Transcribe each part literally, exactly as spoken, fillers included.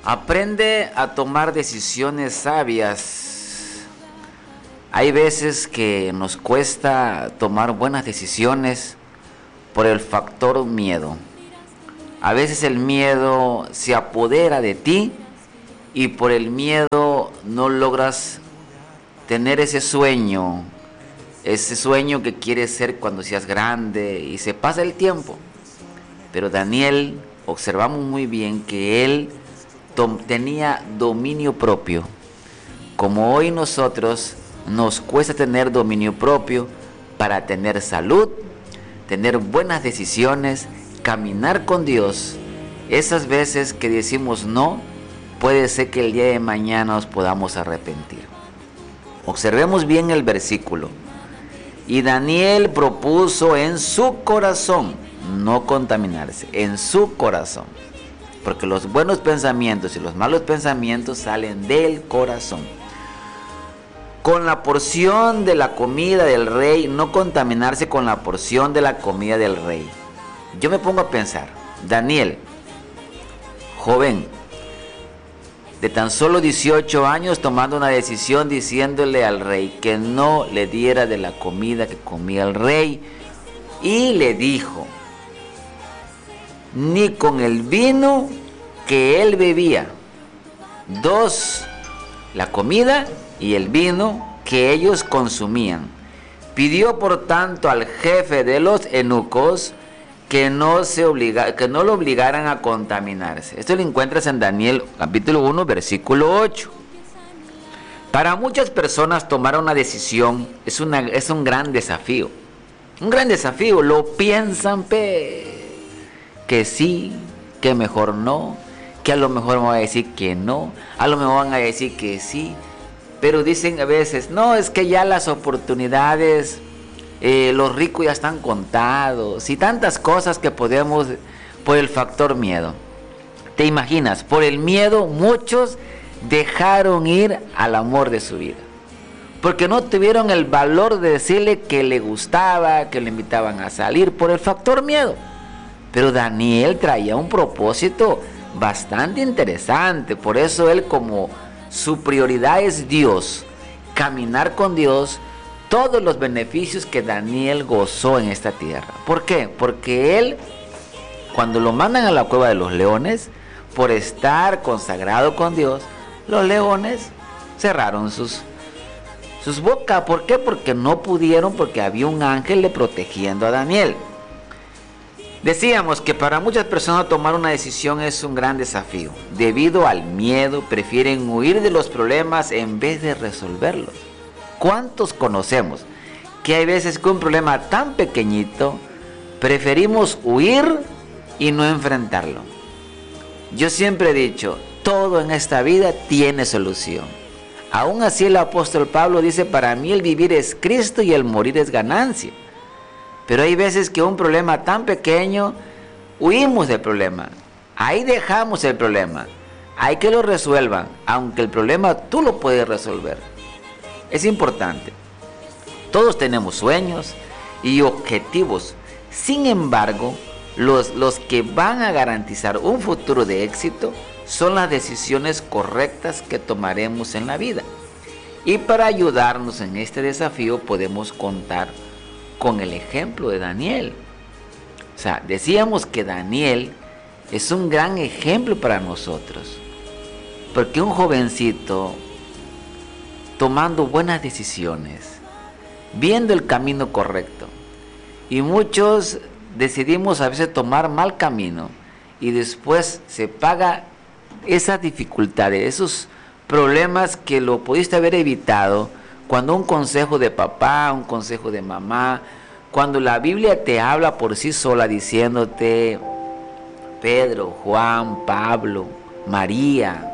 Aprende a tomar decisiones sabias. Hay veces que nos cuesta tomar buenas decisiones por el factor miedo. A veces el miedo se apodera de ti y por el miedo no logras tener ese sueño, ese sueño que quieres ser cuando seas grande, y se pasa el tiempo. Pero Daniel, observamos muy bien que él tom- tenía dominio propio. Como hoy nosotros nos cuesta tener dominio propio para tener salud, tener buenas decisiones, caminar con Dios. Esas veces que decimos no, puede ser que el día de mañana nos podamos arrepentir. Observemos bien el versículo. Y Daniel propuso en su corazón no contaminarse, en su corazón. Porque los buenos pensamientos y los malos pensamientos salen del corazón. Con la porción de la comida del rey, no contaminarse con la porción de la comida del rey. Yo me pongo a pensar, Daniel, joven, de tan solo dieciocho años, tomando una decisión diciéndole al rey que no le diera de la comida que comía el rey, y le dijo, ni con el vino que él bebía. Dos, la comida y el vino que ellos consumían. Pidió por tanto al jefe de los eunucos que no, se obliga, que no lo obligaran a contaminarse. Esto lo encuentras en Daniel capítulo uno, versículo ocho. Para muchas personas tomar una decisión es, una, es un gran desafío. Un gran desafío. Lo piensan, pe, que sí, que mejor no, que a lo mejor me van a decir que no, a lo mejor van a decir que sí. Pero dicen a veces, no, es que ya las oportunidades, eh, los ricos ya están contados, y tantas cosas que podemos, por el factor miedo. ¿Te imaginas? Por el miedo muchos dejaron ir al amor de su vida. Porque no tuvieron el valor de decirle que le gustaba, que le invitaban a salir, por el factor miedo. Pero Daniel traía un propósito bastante interesante. Por eso él, como su prioridad es Dios, caminar con Dios, todos los beneficios que Daniel gozó en esta tierra. ¿Por qué? Porque él, cuando lo mandan a la cueva de los leones, por estar consagrado con Dios, los leones cerraron sus, sus bocas. ¿Por qué? Porque no pudieron, porque había un ángel le protegiendo a Daniel. Decíamos que para muchas personas tomar una decisión es un gran desafío. Debido al miedo, prefieren huir de los problemas en vez de resolverlos. ¿Cuántos conocemos que hay veces que un problema tan pequeñito preferimos huir y no enfrentarlo? Yo siempre he dicho, todo en esta vida tiene solución. Aún así el apóstol Pablo dice, para mí el vivir es Cristo y el morir es ganancia. Pero hay veces que un problema tan pequeño, huimos del problema. Ahí dejamos el problema. Hay que lo resuelvan, aunque el problema tú lo puedes resolver. Es importante. Todos tenemos sueños y objetivos. Sin embargo, los, los que van a garantizar un futuro de éxito son las decisiones correctas que tomaremos en la vida. Y para ayudarnos en este desafío podemos contar con el ejemplo de Daniel. O sea, decíamos que Daniel es un gran ejemplo para nosotros, porque un jovencito tomando buenas decisiones, viendo el camino correcto, y muchos decidimos a veces tomar mal camino y después se paga esas dificultades, esos problemas que lo pudiste haber evitado cuando un consejo de papá, un consejo de mamá, cuando la Biblia te habla por sí sola diciéndote, Pedro, Juan, Pablo, María,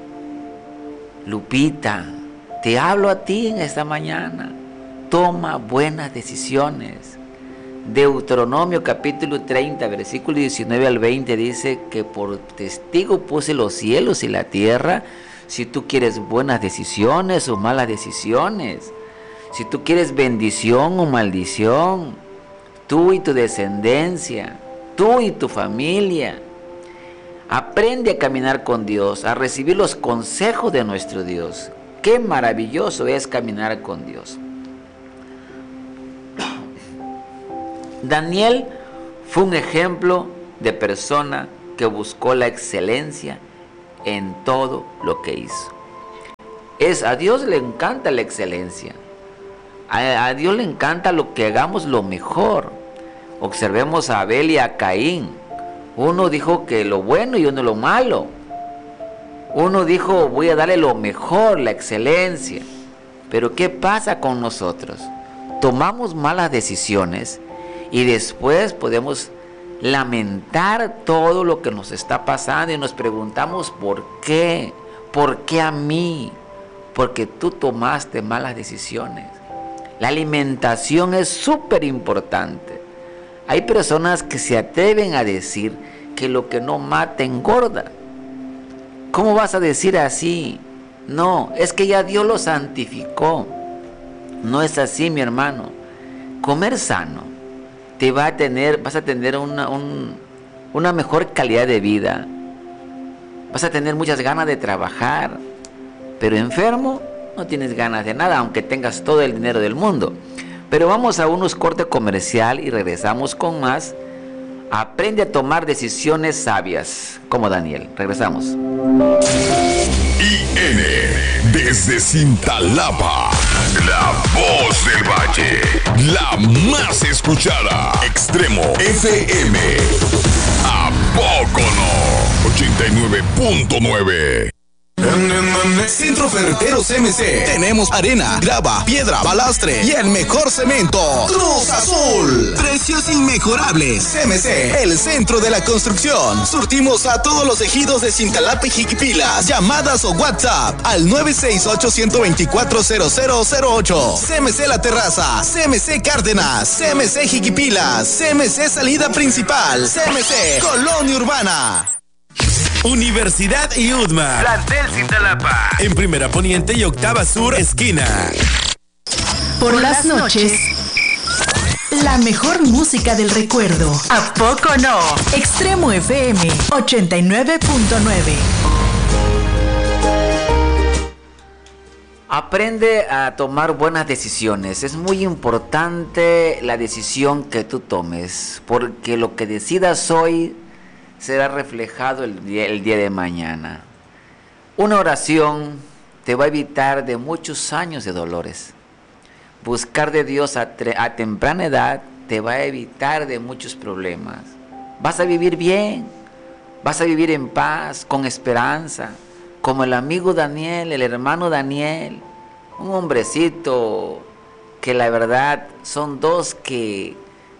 Lupita, te hablo a ti en esta mañana, toma buenas decisiones. Deuteronomio capítulo treinta, versículo diecinueve al veinte dice que por testigo puse los cielos y la tierra, si tú quieres buenas decisiones o malas decisiones, si tú quieres bendición o maldición, tú y tu descendencia, tú y tu familia. Aprende a caminar con Dios, a recibir los consejos de nuestro Dios. Qué maravilloso es caminar con Dios. Daniel fue un ejemplo de persona que buscó la excelencia en todo lo que hizo. Es, a Dios le encanta la excelencia. A, a Dios le encanta lo que hagamos lo mejor. Observemos a Abel y a Caín. Uno dijo que lo bueno y uno lo malo. Uno dijo, voy a darle lo mejor, la excelencia. Pero ¿qué pasa con nosotros? Tomamos malas decisiones y después podemos lamentar todo lo que nos está pasando y nos preguntamos ¿por qué? ¿Por qué a mí? Porque tú tomaste malas decisiones. La alimentación es súper importante. Hay personas que se atreven a decir que lo que no mata engorda. ¿Cómo vas a decir así? No, es que ya Dios lo santificó. No es así, mi hermano. Comer sano te va a tener, vas a tener una, un, una mejor calidad de vida. Vas a tener muchas ganas de trabajar, pero enfermo no tienes ganas de nada, aunque tengas todo el dinero del mundo. Pero vamos a unos cortes comercial y regresamos con más. Aprende a tomar decisiones sabias, como Daniel. Regresamos. I N desde Cintalapa, la voz del valle, la más escuchada. Extremo F M. ¿A poco no? ochenta y nueve punto nueve. Centro Ferreteros C M C. Tenemos arena, grava, piedra, balastre y el mejor cemento. Cruz Azul. Precios inmejorables. C M C, el centro de la construcción. Surtimos a todos los ejidos de Cintalapa y Jiquipilas. Llamadas o WhatsApp al nueve seis ocho, uno dos cuatro, cero cero cero ocho. C M C La Terraza, C M C Cárdenas, C M C Jiquipilas, C M C Salida Principal, C M C Colonia Urbana. Universidad y U D M A. Plantel Cintalapa. En Primera Poniente y Octava Sur, esquina. Por las noches, la mejor música del recuerdo. ¿A poco no? Extremo F M ochenta y nueve punto nueve. Aprende a tomar buenas decisiones. Es muy importante la decisión que tú tomes, porque lo que decidas hoy será reflejado el día, el día de mañana. Una oración te va a evitar de muchos años de dolores. Buscar de Dios a, tre- a temprana edad te va a evitar de muchos problemas. Vas a vivir bien, vas a vivir en paz, con esperanza, como el amigo Daniel, el hermano Daniel, un hombrecito que la verdad son dos que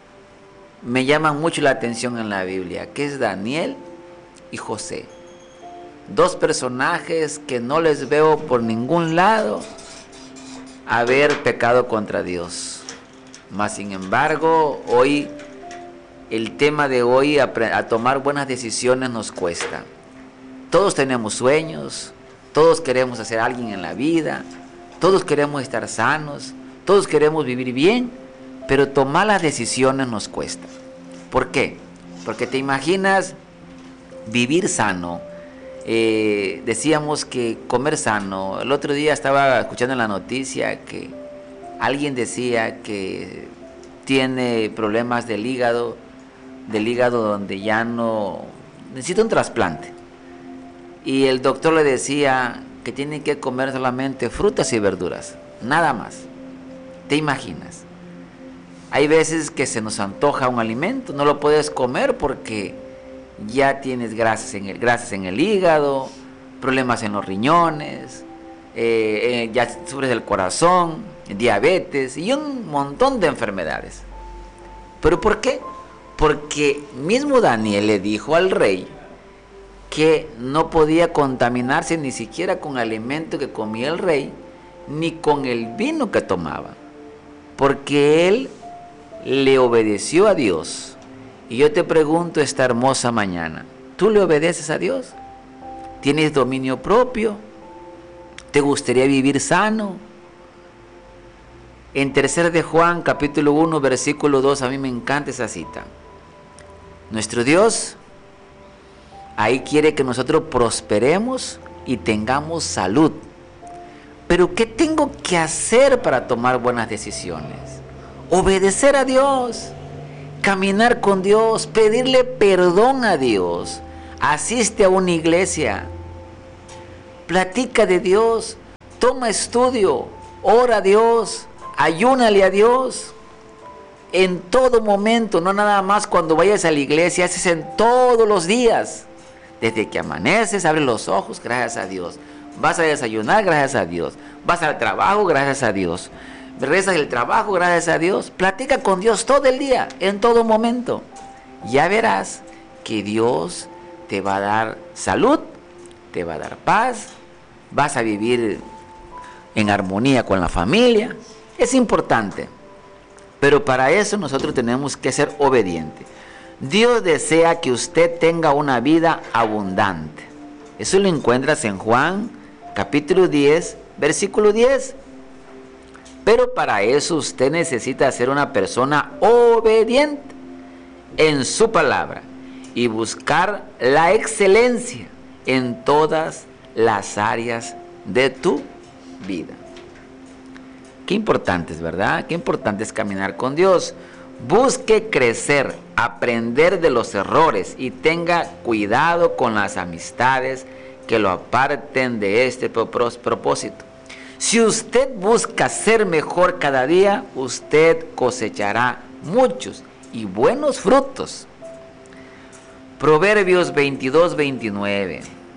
me llaman mucho la atención en la Biblia, que es Daniel y José. Dos personajes que no les veo por ningún lado haber pecado contra Dios. Mas sin embargo, hoy, el tema de hoy, a, a tomar buenas decisiones nos cuesta. Todos tenemos sueños, todos queremos hacer alguien en la vida, todos queremos estar sanos, todos queremos vivir bien, pero tomar las decisiones nos cuesta. ¿Por qué? Porque te imaginas vivir sano. Eh, decíamos que comer sano. El otro día estaba escuchando en la noticia que alguien decía que tiene problemas del hígado, del hígado donde ya no necesita un trasplante. Y el doctor le decía que tiene que comer solamente frutas y verduras, nada más. ¿Te imaginas? Hay veces que se nos antoja un alimento, no lo puedes comer porque ya tienes grasas en el, grasas en el hígado, problemas en los riñones, eh, eh, ya sufres del corazón, diabetes y un montón de enfermedades. ¿Pero por qué? Porque mismo Daniel le dijo al rey que no podía contaminarse ni siquiera con el alimento que comía el rey, ni con el vino que tomaba, porque él le obedeció a Dios. Y yo te pregunto esta hermosa mañana, ¿tú le obedeces a Dios? ¿Tienes dominio propio? ¿Te gustaría vivir sano? En tercer de Juan, capítulo uno, versículo dos, a mí me encanta esa cita. Nuestro Dios Ahí quiere que nosotros prosperemos y tengamos salud. Pero ¿qué tengo que hacer para tomar buenas decisiones? Obedecer a Dios, caminar con Dios, pedirle perdón a Dios. Asiste a una iglesia, platica de Dios, toma estudio, ora a Dios, ayúnale a Dios. En todo momento, no nada más cuando vayas a la iglesia, haces en todos los días. Desde que amaneces, abres los ojos, gracias a Dios. Vas a desayunar, gracias a Dios. Vas al trabajo, gracias a Dios. Rezas el trabajo, gracias a Dios. Platica con Dios todo el día, en todo momento. Ya verás que Dios te va a dar salud, te va a dar paz, vas a vivir en armonía con la familia. Es importante, pero para eso nosotros tenemos que ser obedientes. Dios desea que usted tenga una vida abundante. Eso lo encuentras en Juan capítulo diez, versículo diez. Pero para eso usted necesita ser una persona obediente en su palabra y buscar la excelencia en todas las áreas de tu vida. Qué importante es, ¿verdad? Qué importante es caminar con Dios. Busque crecer, aprender de los errores y tenga cuidado con las amistades que lo aparten de este propósito. Si usted busca ser mejor cada día, usted cosechará muchos y buenos frutos. Proverbios veintidós, veintinueve.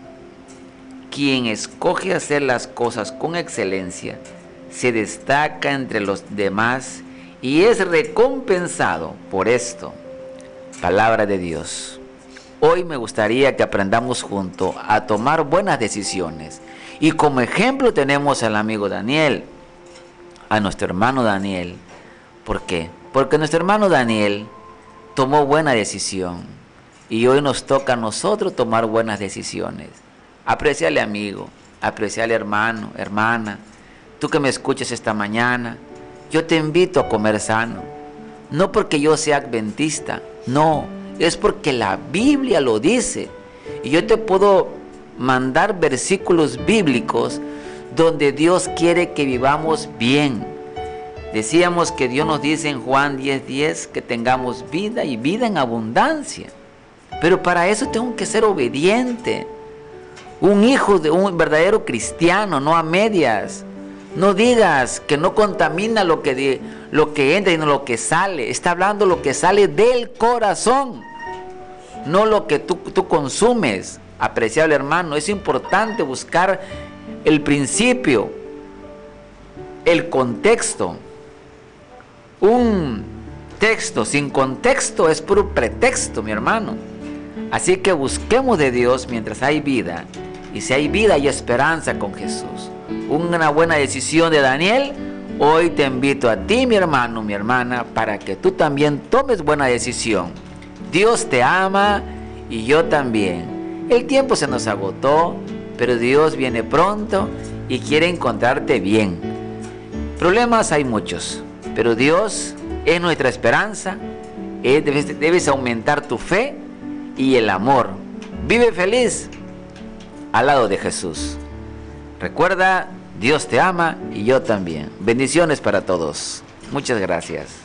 Quien escoge hacer las cosas con excelencia se destaca entre los demás y es recompensado por esto. Palabra de Dios. Hoy me gustaría que aprendamos juntos a tomar buenas decisiones. Y como ejemplo tenemos al amigo Daniel, a nuestro hermano Daniel. ¿Por qué? Porque nuestro hermano Daniel tomó buena decisión. Y hoy nos toca a nosotros tomar buenas decisiones. Apreciale, amigo, apreciale, hermano, hermana. Tú que me escuches esta mañana, yo te invito a comer sano. No porque yo sea adventista, no, es porque la Biblia lo dice. Y yo te puedo mandar versículos bíblicos donde Dios quiere que vivamos bien. Decíamos que Dios nos dice en Juan diez, diez que tengamos vida y vida en abundancia. Pero para eso tengo que ser obediente. Un hijo de un verdadero cristiano, no a medias. No digas que no contamina lo que, de, lo que entra y no lo que sale. Está hablando lo que sale del corazón, no lo que tú, tú consumes. Apreciable hermano, es importante buscar el principio, el contexto. Un texto sin contexto es puro pretexto, mi hermano. Así que busquemos de Dios mientras hay vida. Y si hay vida, hay esperanza con Jesús. Una buena decisión de Daniel. Hoy te invito a ti, mi hermano, mi hermana, para que tú también tomes buena decisión. Dios te ama y yo también. El tiempo se nos agotó, pero Dios viene pronto y quiere encontrarte bien. Problemas hay muchos, pero Dios es nuestra esperanza. Debes, debes aumentar tu fe y el amor. Vive feliz al lado de Jesús. Recuerda, Dios te ama y yo también. Bendiciones para todos. Muchas gracias.